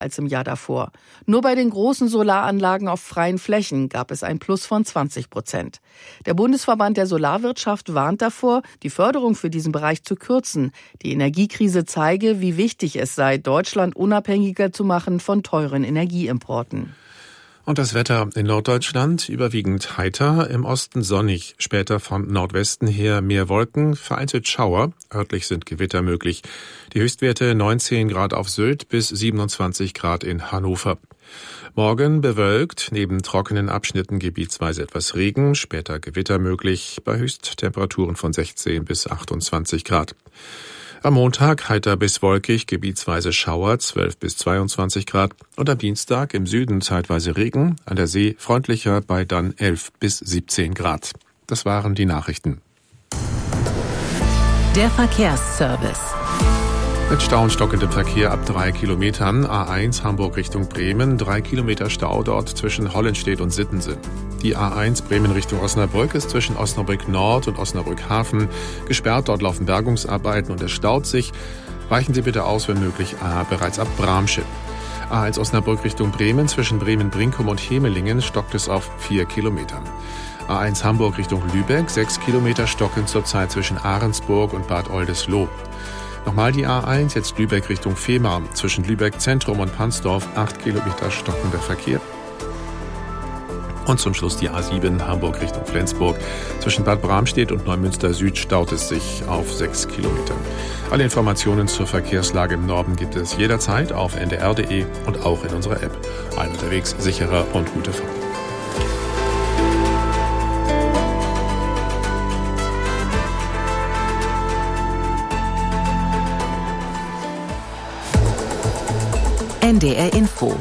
als im Jahr davor. Nur bei den großen Solaranlagen auf freien Flächen gab es ein Plus von 20%. Der Bundesverband der Solarwirtschaft warnt davor, die Förderung für diesen Bereich zu kürzen. Die Energiekrise zeige, wie wichtig es sei, Deutschland unabhängiger zu machen von teuren Energieimporten. Und das Wetter in Norddeutschland überwiegend heiter, im Osten sonnig, später von Nordwesten her mehr Wolken, vereinzelt Schauer, örtlich sind Gewitter möglich. Die Höchstwerte 19 Grad auf Sylt bis 27 Grad in Hannover. Morgen bewölkt, neben trockenen Abschnitten gebietsweise etwas Regen, später Gewitter möglich, bei Höchsttemperaturen von 16 bis 28 Grad. Am Montag heiter bis wolkig, gebietsweise Schauer, 12 bis 22 Grad. Und am Dienstag im Süden zeitweise Regen, an der See freundlicher bei dann 11 bis 17 Grad. Das waren die Nachrichten. Der Verkehrsservice. Mit Stau und stockendem Verkehr ab 3 Kilometern, A1 Hamburg Richtung Bremen, 3 Kilometer Stau dort zwischen Hollenstedt und Sittensen. Die A1 Bremen Richtung Osnabrück ist zwischen Osnabrück Nord und Osnabrück Hafen gesperrt. Dort laufen Bergungsarbeiten und es staut sich. Weichen Sie bitte aus, wenn möglich, bereits ab Bramsche. A1 Osnabrück Richtung Bremen, zwischen Bremen-Brinkum und Hemelingen stockt es auf 4 Kilometern. A1 Hamburg Richtung Lübeck, 6 Kilometer stocken zurzeit zwischen Ahrensburg und Bad Oldesloe. Nochmal die A1, jetzt Lübeck Richtung Fehmarn. Zwischen Lübeck Zentrum und Pansdorf 8 Kilometer stockender Verkehr. Und zum Schluss die A7 Hamburg Richtung Flensburg. Zwischen Bad Bramstedt und Neumünster Süd staut es sich auf 6 Kilometern. Alle Informationen zur Verkehrslage im Norden gibt es jederzeit auf ndr.de und auch in unserer App. Allen unterwegs sicherer und gute Fahrt. NDR Info.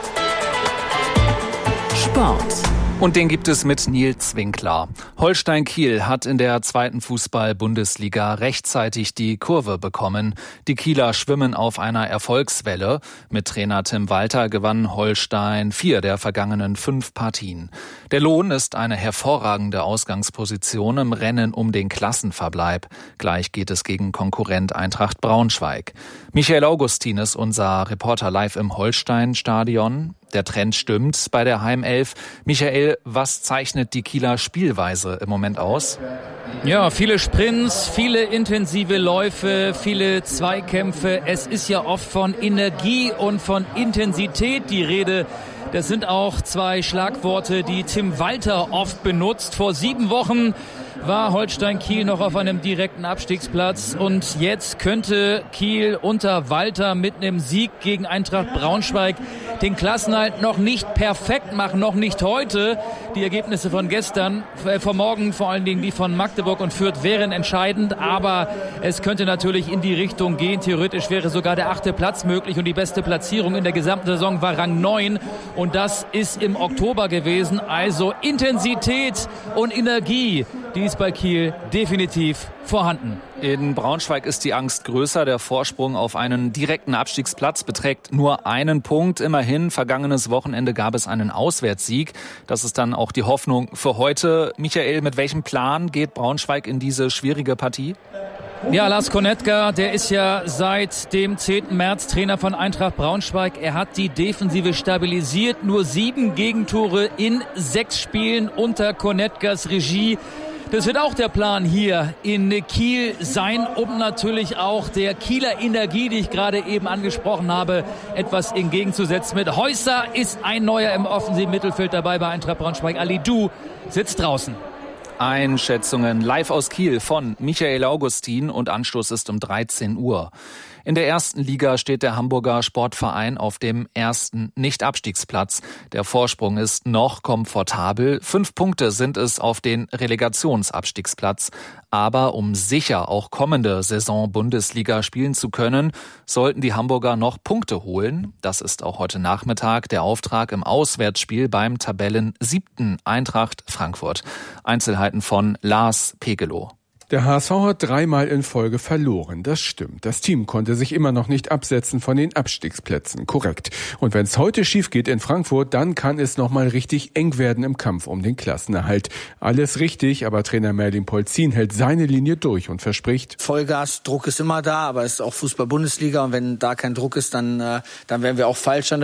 Sport. Und den gibt es mit Nils Winkler. Holstein Kiel hat in der zweiten Fußball-Bundesliga rechtzeitig die Kurve bekommen. Die Kieler schwimmen auf einer Erfolgswelle. Mit Trainer Tim Walter gewann Holstein 4 der vergangenen 5 Partien. Der Lohn ist eine hervorragende Ausgangsposition im Rennen um den Klassenverbleib. Gleich geht es gegen Konkurrent Eintracht Braunschweig. Michael Augustin ist unser Reporter live im Holstein-Stadion. Der Trend stimmt bei der Heimelf. Michael, was zeichnet die Kieler Spielweise im Moment aus? Ja, viele Sprints, viele intensive Läufe, viele Zweikämpfe. Es ist ja oft von Energie und von Intensität die Rede. Das sind auch 2 Schlagworte, die Tim Walter oft benutzt. Vor 7 Wochen war Holstein Kiel noch auf einem direkten Abstiegsplatz und jetzt könnte Kiel unter Walter mit einem Sieg gegen Eintracht Braunschweig den Klassenerhalt noch nicht perfekt machen, noch nicht heute. Die Ergebnisse von gestern, von morgen, vor allen Dingen die von Magdeburg und Fürth, wären entscheidend, aber es könnte natürlich in die Richtung gehen. Theoretisch wäre sogar der 8. Platz möglich und die beste Platzierung in der gesamten Saison war Rang 9 und das ist im Oktober gewesen. Also Intensität und Energie, die ist bei Kiel definitiv vorhanden. In Braunschweig ist die Angst größer. Der Vorsprung auf einen direkten Abstiegsplatz beträgt nur 1 Punkt. Immerhin, vergangenes Wochenende gab es einen Auswärtssieg. Das ist dann auch die Hoffnung für heute. Michael, mit welchem Plan geht Braunschweig in diese schwierige Partie? Ja, Lars Konetka, der ist ja seit dem 10. März Trainer von Eintracht Braunschweig. Er hat die Defensive stabilisiert. Nur 7 Gegentore in 6 Spielen unter Konetkas Regie. Das wird auch der Plan hier in Kiel sein, um natürlich auch der Kieler Energie, die ich gerade eben angesprochen habe, etwas entgegenzusetzen. Mit Häuser ist ein neuer im offensiven Mittelfeld dabei bei Eintracht Braunschweig. Alidou sitzt draußen. Einschätzungen live aus Kiel von Michael Augustin und Anstoß ist um 13 Uhr. In der ersten Liga steht der Hamburger Sportverein auf dem ersten Nicht-Abstiegsplatz. Der Vorsprung ist noch komfortabel. 5 Punkte sind es auf den Relegationsabstiegsplatz. Aber um sicher auch kommende Saison Bundesliga spielen zu können, sollten die Hamburger noch Punkte holen. Das ist auch heute Nachmittag der Auftrag im Auswärtsspiel beim Tabellen 7. Eintracht Frankfurt. Einzelheiten von Lars Pegelow. Der HSV hat 3-mal in Folge verloren, das stimmt. Das Team konnte sich immer noch nicht absetzen von den Abstiegsplätzen, korrekt. Und wenn es heute schief geht in Frankfurt, dann kann es nochmal richtig eng werden im Kampf um den Klassenerhalt. Alles richtig, aber Trainer Merlin Polzin hält seine Linie durch und verspricht: Vollgas, Druck ist immer da, aber es ist auch Fußball-Bundesliga und wenn da kein Druck ist, dann werden wir auch falsch an